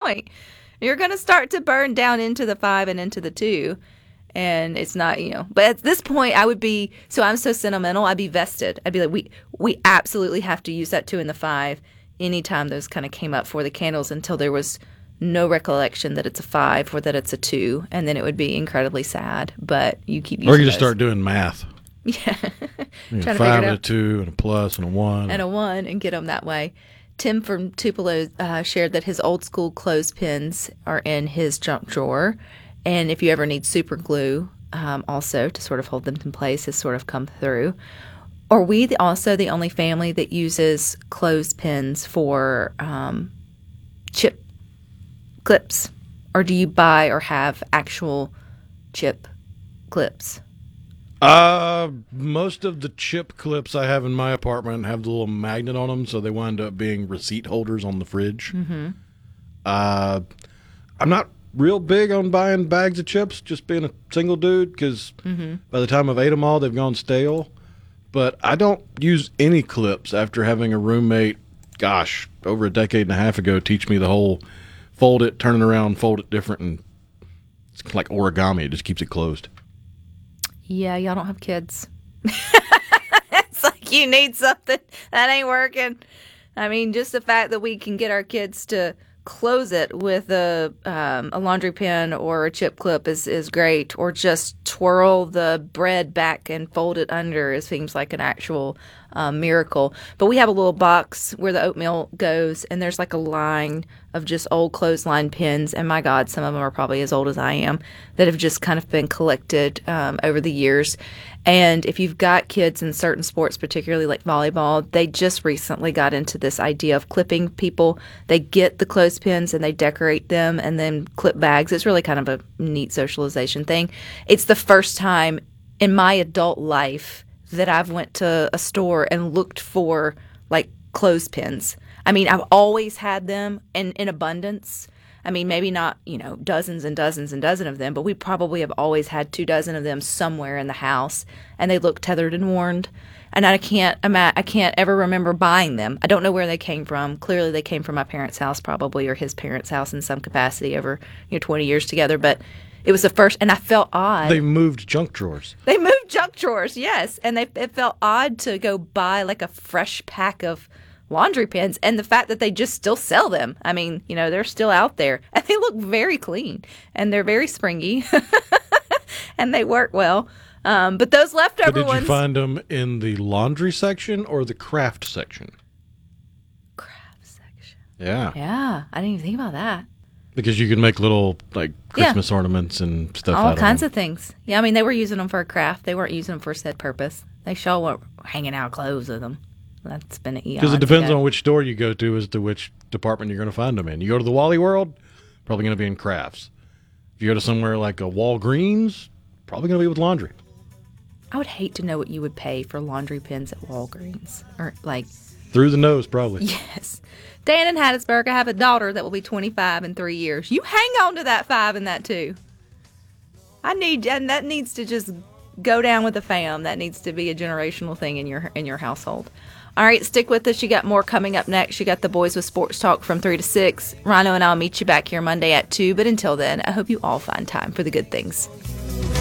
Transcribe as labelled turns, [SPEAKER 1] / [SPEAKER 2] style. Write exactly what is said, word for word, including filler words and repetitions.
[SPEAKER 1] point. You're going to start to burn down into the five and into the two. And it's not, you know, but at this point I would be, so I'm so sentimental, I'd be vested. I'd be like, we we absolutely have to use that two and the five anytime those kind of came up for the candles until there was no recollection that it's a five or that it's a two. And then it would be incredibly sad. But you keep using
[SPEAKER 2] Or you just
[SPEAKER 1] those.
[SPEAKER 2] start doing math.
[SPEAKER 1] Yeah.
[SPEAKER 2] You know,
[SPEAKER 1] Trying to
[SPEAKER 2] five
[SPEAKER 1] figure it
[SPEAKER 2] and a
[SPEAKER 1] out.
[SPEAKER 2] two and a plus and a one.
[SPEAKER 1] And a one and get them that way. Tim from Tupelo uh, shared that his old school clothespins are in his junk drawer. And if you ever need super glue, um, also to sort of hold them in place, has sort of come through. Are we the, also the only family that uses clothespins for um, chip clips? Or do you buy or have actual chip clips?
[SPEAKER 2] Uh, most of the chip clips I have in my apartment have the little magnet on them, so they wind up being receipt holders on the fridge. Mm-hmm. Uh, I'm not real big on buying bags of chips, just being a single dude, because mm-hmm. by the time I've ate them all, they've gone stale. But I don't use any clips after having a roommate, gosh, over a decade and a half ago, teach me the whole fold it, turn it around, fold it different, and it's like origami. It just keeps it closed.
[SPEAKER 1] Yeah, y'all don't have kids. It's like you need something that ain't working. I mean, just the fact that we can get our kids to close it with a um, a laundry pin or a chip clip is, is great. Or just twirl the bread back and fold it under. It seems like an actual um, miracle. But we have a little box where the oatmeal goes, and there's like a line of just old clothesline pins. And my God, some of them are probably as old as I am, that have just kind of been collected um, over the years. And if you've got kids in certain sports, particularly like volleyball, they just recently got into this idea of clipping people. They get the clothespins and they decorate them and then clip bags. It's really kind of a neat socialization thing. It's the first time in my adult life that I've went to a store and looked for like clothespins. I mean, I've always had them in, in abundance. I mean, maybe not, you know, dozens and dozens and dozens of them, but we probably have always had two dozen of them somewhere in the house, and they look tethered and worn. And I can't, ima- I can't ever remember buying them. I don't know where they came from. Clearly, they came from my parents' house, probably, or his parents' house in some capacity over, you know, twenty years together. But it was the first, and I felt odd.
[SPEAKER 2] They moved junk drawers.
[SPEAKER 1] They moved junk drawers, yes, and they it felt odd to go buy like a fresh pack of laundry pins, and the fact that they just still sell them. I mean, you know, they're still out there, and they look very clean, and they're very springy, and they work well. Um, but those leftover
[SPEAKER 2] but did
[SPEAKER 1] ones.
[SPEAKER 2] you find them in the laundry section or the craft section?
[SPEAKER 1] Craft section.
[SPEAKER 2] Yeah.
[SPEAKER 1] Yeah, I didn't even think about that.
[SPEAKER 2] Because you can make little, like, Christmas
[SPEAKER 1] Yeah.
[SPEAKER 2] ornaments and stuff
[SPEAKER 1] All
[SPEAKER 2] out
[SPEAKER 1] kinds
[SPEAKER 2] of
[SPEAKER 1] of things. Yeah, I mean, they were using them for a craft. They weren't using them for said purpose. They sure were hanging out clothes with them. That's been an eon.
[SPEAKER 2] Because it depends
[SPEAKER 1] ago.
[SPEAKER 2] on which store you go to as to which department you're going to find them in. You go to the Wally World, probably going to be in crafts. If you go to somewhere like a Walgreens, probably going to be with laundry.
[SPEAKER 1] I would hate to know what you would pay for laundry pins at Walgreens. Or, like...
[SPEAKER 2] Through the nose, probably.
[SPEAKER 1] Yes. Dan in Hattiesburg, I have a daughter that will be twenty-five in three years. You hang on to that five and that two. I need, and that needs to just go down with the fam. That needs to be a generational thing in your in your household. All right, stick with us. You got more coming up next. You got the Boys with Sports Talk from three to six. Rhino and I'll meet you back here Monday at two. But until then, I hope you all find time for the good things.